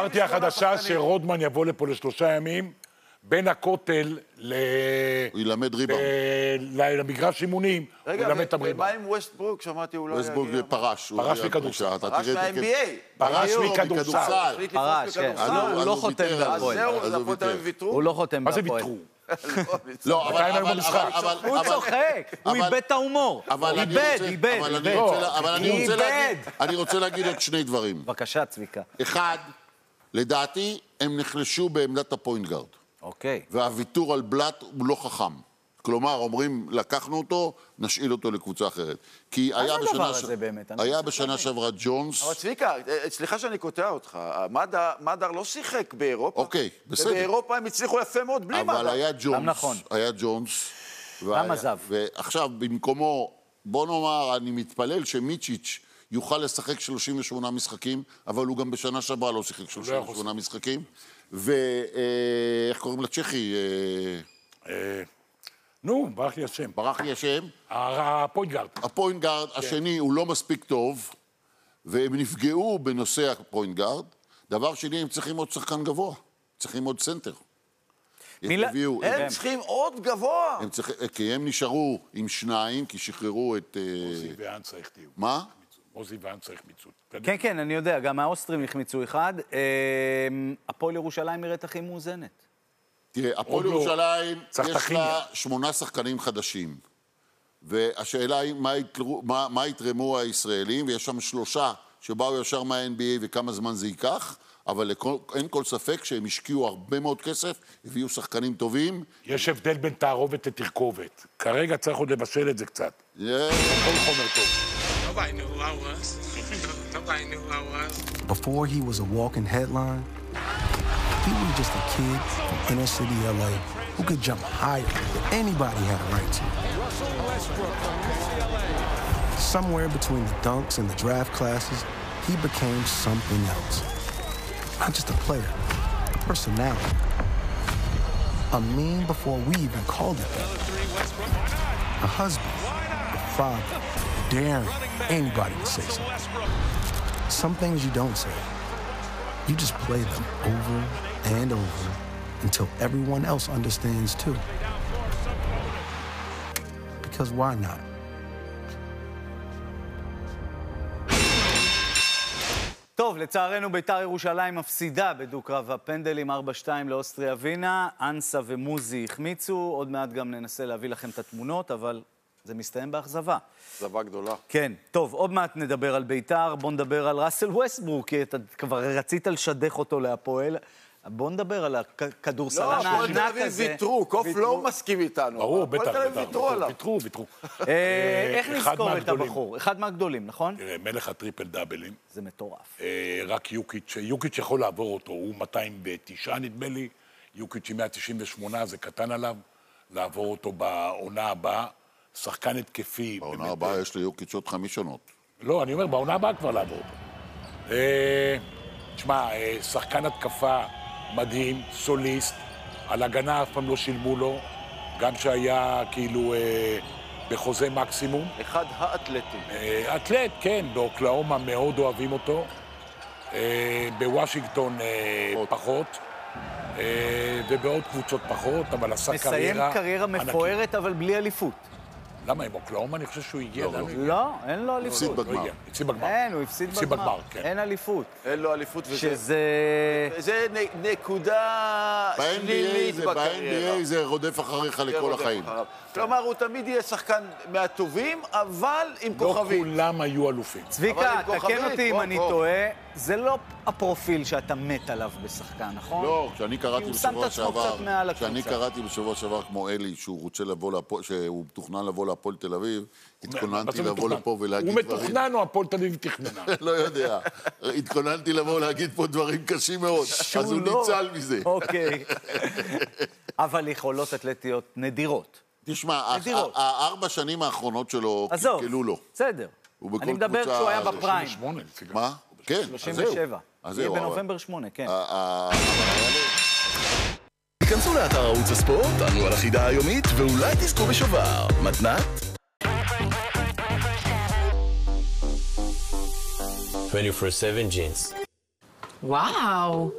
אמרתי החדשה שרודמן יבוא לפה ל3 ימים, בין הכותל הוא ילמד ריבאונד. למגרש אימונים, הוא ילמד את הריבאונד. מה עם ווסטברוק? שמעתי אולי... ווסטברוק פרש. פרש מכדורסל. פרש מה-NBA. פרש מכדורסל. פרש, כן. הוא לא חותם בהפועל. אז זהו, הפועל ויתרו? הוא לא חותם מה זה בהפועל. ויתרו? לא, הוא צוחק, הוא איבד את ההומור. איבד. אני רוצה להגיד עוד 2 דברים. בבקשה, צביקה. 1, לדעתי, הם נחלשו בעמדת הפוינט גארד. אוקיי. והוויתור על בלאט הוא לא חכם. כלומר, אומרים, לקחנו אותו, נשאיל אותו לקבוצה אחרת. כי היה בשנה שעברה ג'ונס... אבל צביקה, סליחה שאני קוטע אותך, מדר לא שיחק באירופה. אוקיי, בסדר. ובאירופה הם הצליחו יפה מאוד בלי מדר. אבל היה ג'ונס. גם נכון. היה ג'ונס. גם עזב. ועכשיו, במקומו, בוא נאמר, אני מתפלל שמיצ'יץ' יוכל לשחק 38 משחקים, אבל הוא גם בשנה שעברה לא שיחק 38 משחקים. ואיך קוראים לצ'כי? נו, ברח לי השם. ברח לי השם. הפוינט גארד. הפוינט גארד השני הוא לא מספיק טוב, והם נפגעו בנושא הפוינט גארד. דבר שני, הם צריכים עוד שחקן גבוה. צריכים עוד סנטר. הם צריכים עוד גבוה. כי הם נשארו עם 2, כי שחררו את... עוזי ואן צריך דיוק. מה? עוזי ואן צריך מיצות. כן, כן, אני יודע, גם האוסטרים החמיצו 1. הפועל ירושלים נראית הכי מאוזנת. תראה, הפועל ירושלים יש לה 8 שחקנים חדשים. והשאלה היא מה יתרמו הישראלים, ויש שם 3 שבאו ישר מה-NBA וכמה זמן זה ייקח, אבל אין כל ספק שהם השקיעו הרבה מאוד כסף, הביאו שחקנים טובים. יש הבדל בין תערובת לתרכובת. כרגע צריך עוד לבשל את זה קצת. כל חומר טוב. Nobody knew who I was. Nobody knew who I was. Before he was a walking headline, he was just a kid from inner city LA who could jump higher than anybody had a right to. Somewhere between the dunks and the draft classes, he became something else. Not just a player, a personality. A meme before we even called it that. A husband, a father, daring anybody to say something. Some things you don't say. You just play them over and over until everyone else understands too. Because why not? טוב, לצערנו בית"ר ירושלים מפסידה בדו-קרב הפנדלים 4-2 לאוסטריה ווינה. אנסה ומוזי החמיצו, עוד מעט גם ננסה להביא לכם את התמונות, אבל זה מסתיים באכזבה. אכזבה גדולה. כן, טוב, עוד מעט נדבר על בית"ר, בוא נדבר על ראסל ווסטברוק, כי אתה כבר רצית לשדך אותו להפועל. בוא נדבר על הכדורסלן הענק הזה. לא, הפועל תל אביב ויתרו, קוף לא מסכים איתנו. ברור, בטח. הפועל תל אביב ויתרו עליו. ויתרו. איך נזכור את הבחור? אחד מהגדולים, נכון? תראה, מלך הטריפל דאבלים. זה מטורף. רק יוקיץ' יכול לעבור אותו, הוא 209 נדמה לי, יוקיץ' 198, זה קטן עליו, לעבור אותו בעונה הבאה, שחקן התקפי. בעונה הבאה יש ליוקיץ' עוד 5 עונות. לא, אני אומר, בעונה הבאה כבר לעבור אותו. תשמע, שחקן התקפה מדהים, סוליסט, על הגנה אף פעם לא שילמו לו, גם שהיה כאילו בחוזה מקסימום. אחד האתלטים. אתלט, כן, באוקלאומה מאוד אוהבים אותו. בוושינגטון פחות, ובעוד קבוצות פחות, אבל עשה קריירה... מסיים קריירה מפוארת, אבל בלי אליפות. למה, עם אוקלאומה אני חושב שהוא הגיע? לא, אין לו אליפות. הפסיד בגמר. הפסיד בגמר. אין, הוא הפסיד בגמר. אין אליפות. אין לו אליפות וזה... שזה... זה נקודה שלילית בקריירה. ב-NBA זה רודף אחריך לכל החיים. כלומר, הוא תמיד יהיה שחקן מהטובים, אבל עם כוכבים. לא כולם היו אלופים. צביקה, תקן אותי אם אני טועה, זה לא הפרופיל שאתה מת עליו בשחקן, נכון? לא, כשאני קראתי בשבוע שעבר כמו אלי, שהוא מתוכנן לבוא להפועל תל אביב, התכוננתי לבוא לפה ולהגיד דברים... הוא מתוכנן או הפועל תל אביב תכננה? לא יודע. התכוננתי לבוא להגיד פה דברים קשים מאוד, אז הוא ניצל מזה. אוקיי. אבל יכולות אתלטיות נדירות. תשמע, 4 שנים האחרונות שלו קלקלו לו. בסדר. אני מדבר כשהוא היה בפריים. 38, מה? כן, 37. יהיה בנובמבר 8, כן. היכנסו לאתר ערוץ הספורט, ענו על החידה היומית, ואולי תזכו בשובר. מתנת? 24/7 jeans. Wow.